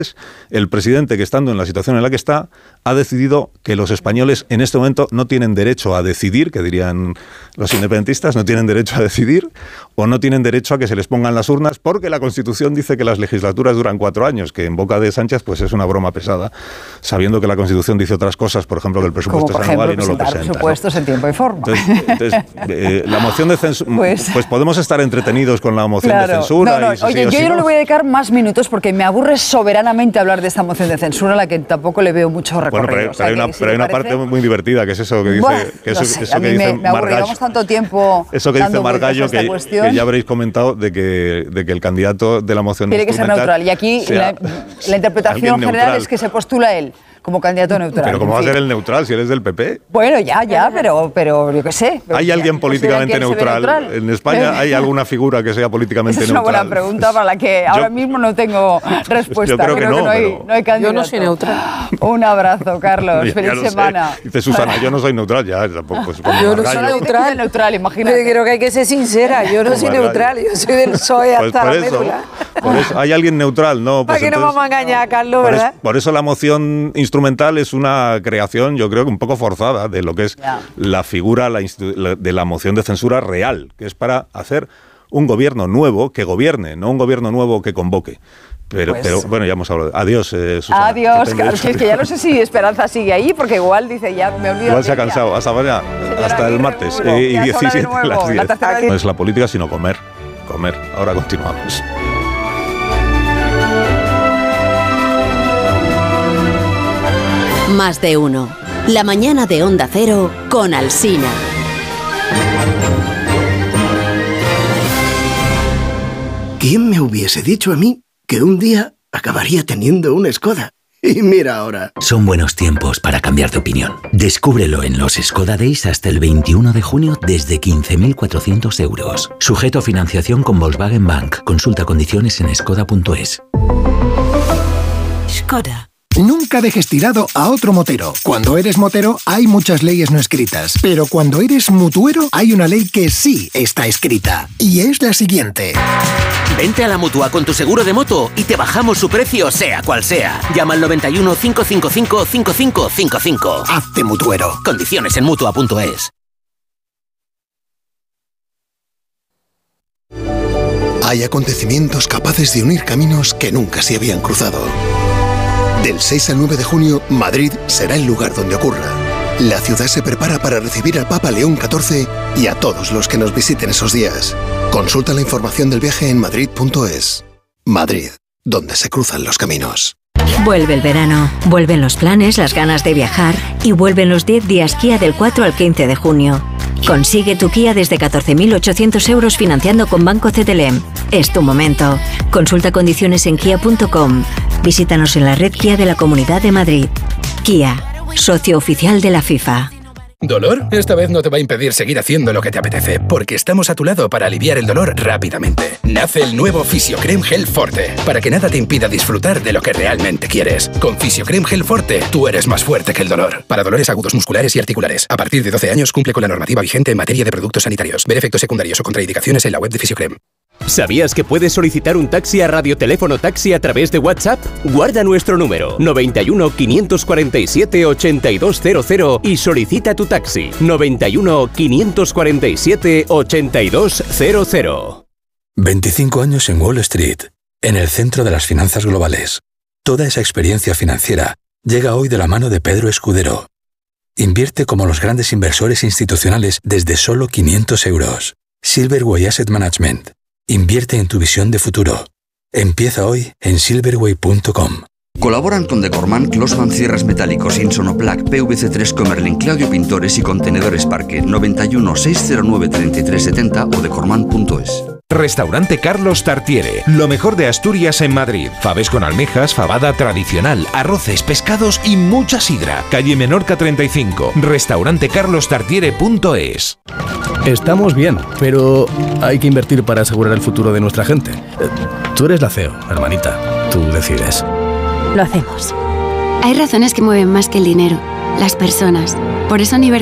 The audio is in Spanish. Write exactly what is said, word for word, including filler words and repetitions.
El presidente, que estando en la situación en la que está, ha decidido que los españoles en este momento no tienen derecho a decidir, que dirían los independentistas, no tienen derecho a decidir o no tienen derecho a que se les pongan las urnas, porque la Constitución dice que las legislaturas duran cuatro años, que en boca de Sánchez pues es una broma pesada, sabiendo que la Constitución dice otras cosas, por ejemplo, que el presupuesto Como, es anual y no lo presentar presenta, presupuestos, ¿no?, en tiempo y forma. Entonces, entonces eh, la moción de censura, pues, pues podemos estar entretenidos con la moción claro, de censura. No, no, y si oye, sí o yo si no no le voy a dedicar más minutos porque me aburre soberanamente hablar de esta moción de censura, a la que tampoco le veo mucho recorrido. Bueno, pero hay, o sea, pero hay una, que, si pero hay una parece... parte muy divertida, que es eso que dice, Buah, que eso, no sé, eso a que mí dice me, me aburre. Margallo. Llevamos tanto tiempo Eso que dice dando Margallo, vueltas a esta que, cuestión. que ya habréis comentado, de que, de que el candidato de la moción tiene que ser neutral. Y aquí la, la interpretación general neutral. Es que se postula él como candidato neutral. Pero ¿cómo va a ser el neutral si él es del P P? Bueno, ya, ya, pero, pero yo qué sé. ¿Hay ya, alguien políticamente neutral? neutral? ¿En España hay alguna figura que sea políticamente Esa es neutral? Es una buena pregunta para la que ahora yo, mismo no tengo respuesta. Yo creo, creo que, no, que no, hay, pero... no hay candidato. Yo no soy neutral. Un abrazo, Carlos. Ya, Feliz ya semana. Sé. Dice Susana, yo no soy neutral, ya tampoco. Pues, yo no soy neutral. neutral, imagínate. Creo que hay que ser sincera. Yo no soy neutral, yo soy del P S O E pues hasta por la eso, médula. Por eso, ¿hay alguien neutral? No. Pues ¿Para qué no vamos a engañar a Carlos, por verdad? Eso, por eso la moción instrumental es una creación, yo creo que un poco forzada, de lo que es yeah. la figura la la, de la moción de censura real, que es para hacer un gobierno nuevo que gobierne, no un gobierno nuevo que convoque. Pero, pues, pero bueno, ya hemos hablado. Adiós, eh, Susana. Adiós, claro, es que ya no sé si Esperanza sigue ahí, porque igual dice, ya me olvido. Igual se ha cansado. Hasta mañana, hasta el martes. Eh, y diecisiete a las diez. No es la política, sino comer. Comer. Ahora continuamos. Más de uno. La mañana de Onda Cero con Alsina. ¿Quién me hubiese dicho a mí que un día acabaría teniendo una Skoda? Y mira ahora. Son buenos tiempos para cambiar de opinión. Descúbrelo en los Skoda Days hasta el veintiuno de junio desde quince mil cuatrocientos euros. Sujeto a financiación con Volkswagen Bank. Consulta condiciones en skoda punto es. Skoda. Nunca dejes tirado a otro motero. Cuando eres motero hay muchas leyes no escritas, pero cuando eres mutuero hay una ley que sí está escrita, y es la siguiente. Vente a la Mutua con tu seguro de moto y te bajamos su precio sea cual sea. Llama al noventa y uno, cinco cinco cinco, cinco cinco cinco cinco. Hazte mutuero. Condiciones en mutua punto es. Hay acontecimientos capaces de unir caminos que nunca se habían cruzado. Del seis al nueve de junio, Madrid será el lugar donde ocurra. La ciudad se prepara para recibir al Papa León catorce y a todos los que nos visiten esos días. Consulta la información del viaje en madrid punto es. Madrid, donde se cruzan los caminos. Vuelve el verano, vuelven los planes, las ganas de viajar y vuelven los diez días Kia del cuatro al quince de junio. Consigue tu Kia desde catorce mil ochocientos euros financiando con Banco C T L M. Es tu momento. Consulta condiciones en kia punto com. Visítanos en la red Kia de la Comunidad de Madrid. Kia, socio oficial de la FIFA. ¿Dolor? Esta vez no te va a impedir seguir haciendo lo que te apetece, porque estamos a tu lado para aliviar el dolor rápidamente. Nace el nuevo Fisiocrem Gel Forte, para que nada te impida disfrutar de lo que realmente quieres. Con Fisiocrem Gel Forte, tú eres más fuerte que el dolor. Para dolores agudos musculares y articulares. A partir de doce años cumple con la normativa vigente en materia de productos sanitarios. Ver efectos secundarios o contraindicaciones en la web de Fisiocrem. ¿Sabías que puedes solicitar un taxi a Radioteléfono Taxi a través de WhatsApp? Guarda nuestro número noventa y uno, quinientos cuarenta y siete, ochenta y dos cero cero y solicita tu taxi noventa y uno, quinientos cuarenta y siete, ochenta y dos cero cero. veinticinco años en Wall Street, en el centro de las finanzas globales. Toda esa experiencia financiera llega hoy de la mano de Pedro Escudero. Invierte como los grandes inversores institucionales desde solo quinientos euros. Silverway Asset Management. Invierte en tu visión de futuro. Empieza hoy en silverway punto com. Colaboran con Decorman, Closman Cierres Metálicos, Insonoplac, P V C tres Comerlin, Claudio Pintores y Contenedores Parque. Noventa y uno, seiscientos nueve, treinta y tres setenta o decorman punto es. Restaurante Carlos Tartiere, lo mejor de Asturias en Madrid. Faves con almejas, fabada tradicional, arroces, pescados y mucha sidra. Calle Menorca treinta y cinco, restaurante carlos tartiere punto es. Estamos bien, pero hay que invertir para asegurar el futuro de nuestra gente. Tú eres la C E O, hermanita, tú decides. Lo hacemos. Hay razones que mueven más que el dinero, las personas. Por eso Nivel